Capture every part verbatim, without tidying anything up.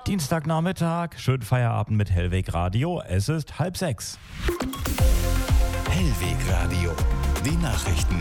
Dienstagnachmittag, schönen Feierabend mit Hellweg Radio. Es ist halb sechs. Hellweg Radio, die Nachrichten.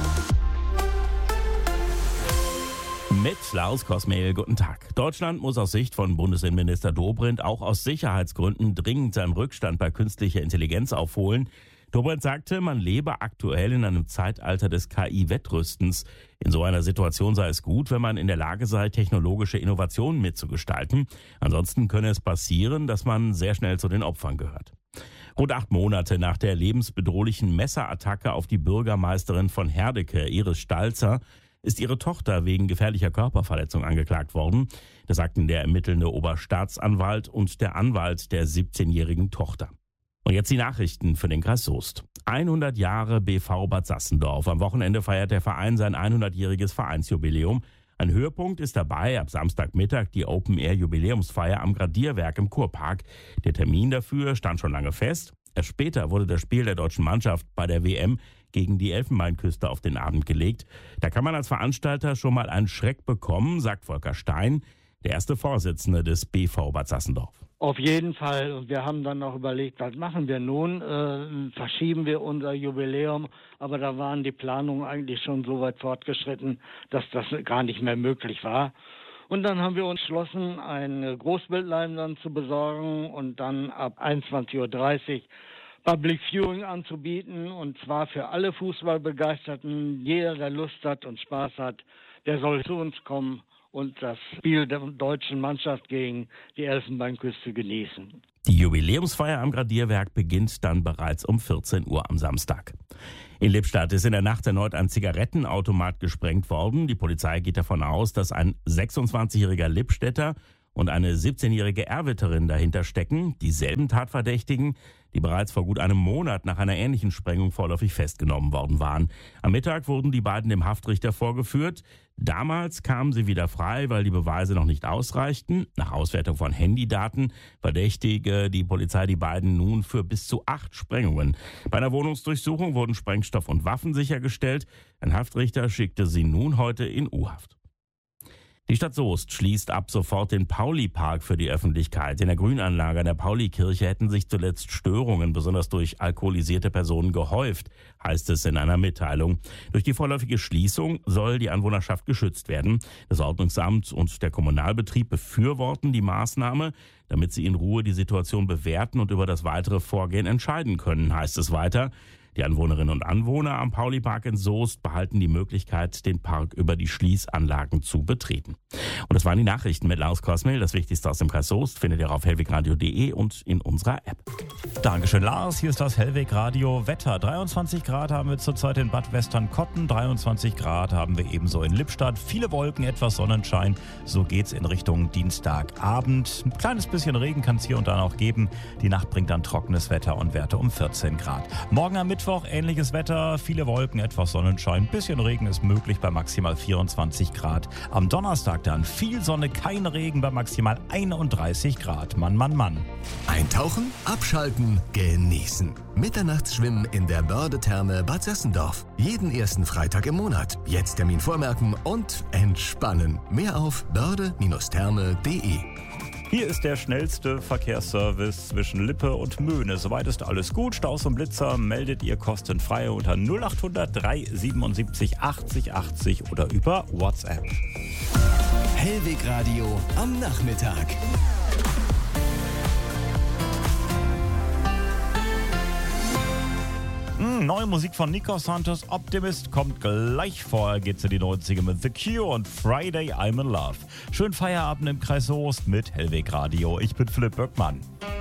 Mit Klaus Kosmehl, guten Tag. Deutschland muss aus Sicht von Bundesinnenminister Dobrindt auch aus Sicherheitsgründen dringend seinen Rückstand bei künstlicher Intelligenz aufholen. Dobrindt sagte, man lebe aktuell in einem Zeitalter des K I-Wettrüstens. In so einer Situation sei es gut, wenn man in der Lage sei, technologische Innovationen mitzugestalten. Ansonsten könne es passieren, dass man sehr schnell zu den Opfern gehört. Rund acht Monate nach der lebensbedrohlichen Messerattacke auf die Bürgermeisterin von Herdecke, Iris Stalzer, ist ihre Tochter wegen gefährlicher Körperverletzung angeklagt worden. Das sagten der ermittelnde Oberstaatsanwalt und der Anwalt der siebzehnjährigen Tochter. Und jetzt die Nachrichten für den Kreis Soest. hundert Jahre B V Bad Sassendorf. Am Wochenende feiert der Verein sein hundertjähriges Vereinsjubiläum. Ein Höhepunkt ist dabei ab Samstagmittag die Open-Air-Jubiläumsfeier am Gradierwerk im Kurpark. Der Termin dafür stand schon lange fest. Erst später wurde das Spiel der deutschen Mannschaft bei der W M gegen die Elfenbeinküste auf den Abend gelegt. Da kann man als Veranstalter schon mal einen Schreck bekommen, sagt Volker Stein, der erste Vorsitzende des B V Bad Sassendorf. Auf jeden Fall. Und wir haben dann noch überlegt, was machen wir nun? Äh, verschieben wir unser Jubiläum? Aber da waren die Planungen eigentlich schon so weit fortgeschritten, dass das gar nicht mehr möglich war. Und dann haben wir uns entschlossen, eine Großbildleinwand zu besorgen und dann ab einundzwanzig Uhr dreißig Public Viewing anzubieten. Und zwar für alle Fußballbegeisterten. Jeder, der Lust hat und Spaß hat, der soll zu uns kommen und das Spiel der deutschen Mannschaft gegen die Elfenbeinküste genießen. Die Jubiläumsfeier am Gradierwerk beginnt dann bereits um vierzehn Uhr am Samstag. In Lippstadt ist in der Nacht erneut ein Zigarettenautomat gesprengt worden. Die Polizei geht davon aus, dass ein sechsundzwanzigjähriger Lippstädter und eine siebzehnjährige Erwitterin dahinter stecken, dieselben Tatverdächtigen, die bereits vor gut einem Monat nach einer ähnlichen Sprengung vorläufig festgenommen worden waren. Am Mittag wurden die beiden dem Haftrichter vorgeführt. Damals kamen sie wieder frei, weil die Beweise noch nicht ausreichten. Nach Auswertung von Handydaten verdächtige die Polizei die beiden nun für bis zu acht Sprengungen. Bei einer Wohnungsdurchsuchung wurden Sprengstoff und Waffen sichergestellt. Ein Haftrichter schickte sie nun heute in U-Haft. Die Stadt Soest schließt ab sofort den Pauli-Park für die Öffentlichkeit. In der Grünanlage an der Pauli-Kirche hätten sich zuletzt Störungen, besonders durch alkoholisierte Personen, gehäuft, heißt es in einer Mitteilung. Durch die vorläufige Schließung soll die Anwohnerschaft geschützt werden. Das Ordnungsamt und der Kommunalbetrieb befürworten die Maßnahme, damit sie in Ruhe die Situation bewerten und über das weitere Vorgehen entscheiden können, heißt es weiter. Die Anwohnerinnen und Anwohner am Pauli-Park in Soest behalten die Möglichkeit, den Park über die Schließanlagen zu betreten. Und das waren die Nachrichten mit Klaus Kosmehl. Das Wichtigste aus dem Kreis Soest findet ihr auf hellwegradio punkt de und in unserer App. Dankeschön, Lars. Hier ist das Hellweg Radio Wetter. dreiundzwanzig Grad haben wir zurzeit in Bad Westernkotten, dreiundzwanzig Grad haben wir ebenso in Lippstadt. Viele Wolken, etwas Sonnenschein. So geht's in Richtung Dienstagabend. Ein kleines bisschen Regen kann es hier und da noch geben. Die Nacht bringt dann trockenes Wetter und Werte um vierzehn Grad. Morgen am Mittwoch ähnliches Wetter, viele Wolken, etwas Sonnenschein, bisschen Regen ist möglich bei maximal vierundzwanzig Grad. Am Donnerstag dann viel Sonne, kein Regen bei maximal einunddreißig Grad. Mann, Mann, Mann. Eintauchen, abschalten, genießen. Mitternachtsschwimmen in der Börde-Therme Bad Sassendorf. Jeden ersten Freitag im Monat. Jetzt Termin vormerken und entspannen. Mehr auf börde Therme punkt de. Hier ist der schnellste Verkehrsservice zwischen Lippe und Möhne. Soweit ist alles gut. Staus und Blitzer meldet ihr kostenfrei unter null acht hundert drei siebenundsiebzig achtzig achtzig oder über WhatsApp. Hellweg Radio am Nachmittag. Neue Musik von Nico Santos, Optimist, kommt gleich. Vorher geht's in die neunziger mit The Cure und Friday I'm in Love. Schönen Feierabend im Kreis Soest mit Hellweg Radio. Ich bin Philipp Böckmann.